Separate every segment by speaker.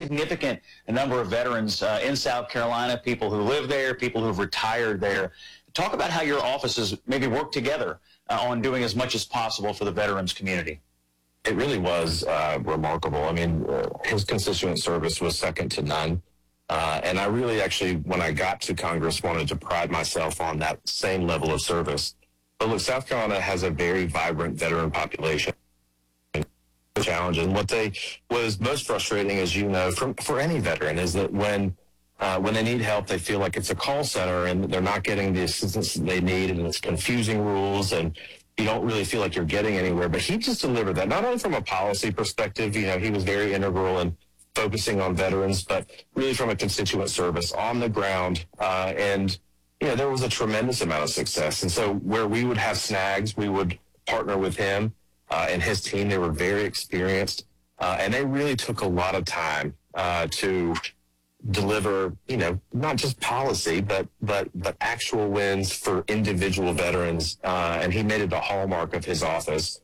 Speaker 1: significant number of veterans in South Carolina, people who live there, people who've retired there. Talk about how your offices maybe work together on doing as much as possible for the veterans community.
Speaker 2: It really was remarkable. I mean, his constituent service was second to none. And I really actually, when I got to Congress, wanted to pride myself on that same level of service. But look, South Carolina has a very vibrant veteran population. Challenge, and what was most frustrating, as you know, for any veteran, is that when they need help, they feel like it's a call center and they're not getting the assistance that they need, and it's confusing rules, and you don't really feel like you're getting anywhere. But he just delivered that, not only from a policy perspective. You know, he was very integral in focusing on veterans, but really from a constituent service on the ground. And you know, there was a tremendous amount of success. And so where we would have snags, we would partner with him and his team. They were very experienced, and they really took a lot of time to deliver, you know, not just policy, but actual wins for individual veterans. And he made it a hallmark of his office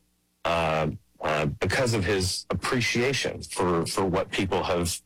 Speaker 2: because of his appreciation for what people have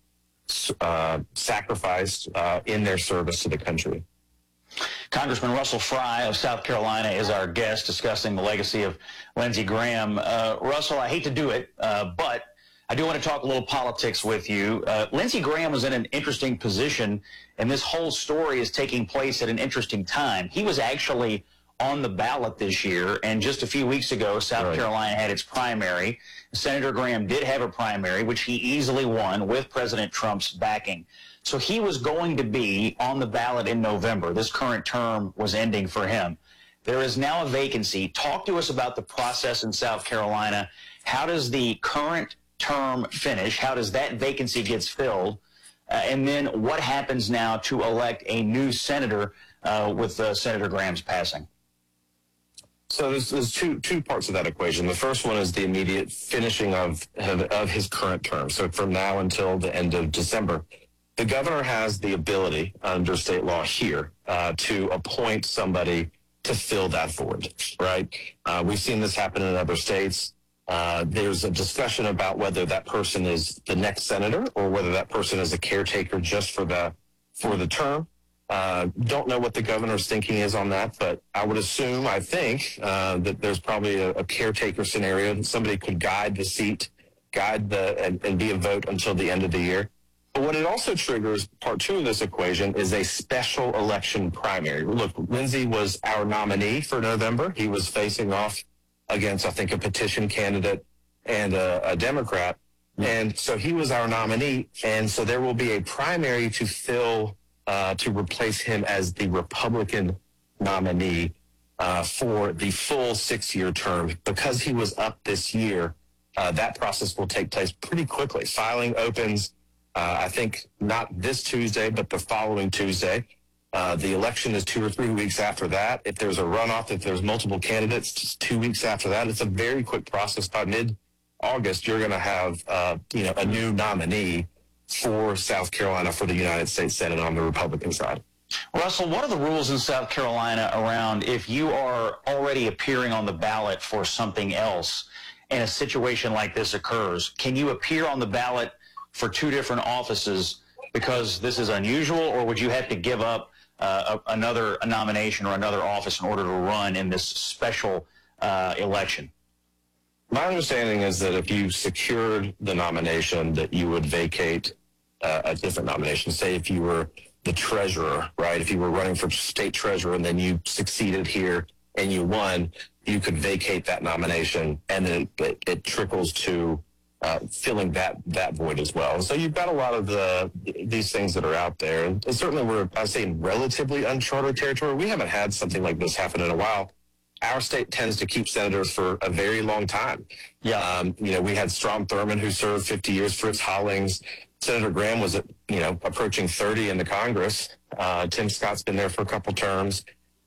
Speaker 2: sacrificed in their service to the country.
Speaker 1: Congressman Russell Fry of South Carolina is our guest discussing the legacy of Lindsey Graham. Russell, I hate to do it, but I do want to talk a little politics with you. Lindsey Graham was in an interesting position, and this whole story is taking place at an interesting time. He was actually on the ballot this year, and just a few weeks ago, South Carolina had its primary. Senator Graham did have a primary, which he easily won with President Trump's backing. So he was going to be on the ballot in November. This current term was ending for him. There is now a vacancy. Talk to us about the process in South Carolina. How does the current term finish? How does that vacancy get filled? And then what happens now to elect a new senator with Senator Graham's passing?
Speaker 2: So there's two parts of that equation. The first one is the immediate finishing of his current term. So from now until the end of December, the governor has the ability under state law here to appoint somebody to fill that void, right? We've seen this happen in other states. There's a discussion about whether that person is the next senator or whether that person is a caretaker just for the term. Don't know what the governor's thinking is on that, but I would assume, I think, that there's probably a caretaker scenario, and somebody could guide the seat, and be a vote until the end of the year. But what it also triggers, part two of this equation, is a special election primary. Look, Lindsey was our nominee for November. He was facing off against, I think, a petition candidate and a Democrat. And so he was our nominee. And so there will be a primary to fill, to replace him as the Republican nominee for the full 6-year term. Because he was up this year, that process will take place pretty quickly. Filing opens, I think, not this Tuesday, but the following Tuesday. The election is 2 or 3 weeks after that. If there's a runoff, if there's multiple candidates, just 2 weeks after that. It's a very quick process. By mid-August, you're going to have a new nominee for South Carolina for the United States Senate on the Republican side.
Speaker 1: Russell, what are the rules in South Carolina around if you are already appearing on the ballot for something else and a situation like this occurs? Can you appear on the ballot for 2 different offices because this is unusual, or would you have to give up another nomination or another office in order to run in this special election?
Speaker 2: My understanding is that if you secured the nomination, that you would vacate a different nomination. Say if you were the treasurer, right? If you were running for state treasurer and then you succeeded here and you won, you could vacate that nomination, and then it trickles to filling that void as well. So you've got a lot of these things that are out there. And certainly we're, I say, in relatively uncharted territory. We haven't had something like this happen in a while. Our state tends to keep senators for a very long time.
Speaker 1: Yeah.
Speaker 2: We had Strom Thurmond, who served 50 years, Fritz Hollings. Senator Graham was, approaching 30 in the Congress. Tim Scott's been there for a couple terms.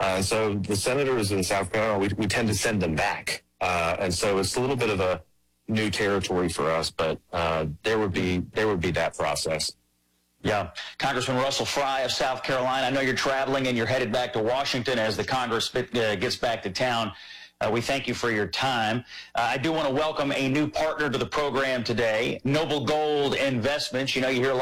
Speaker 2: So the senators in South Carolina, we tend to send them back. And so it's a little bit of a new territory for us, but there would be that process.
Speaker 1: Yeah. Congressman Russell Fry of South Carolina, I know you're traveling and you're headed back to Washington as the Congress gets back to town. We thank you for your time. I do want to welcome a new partner to the program today, Noble Gold Investments. You hear a lot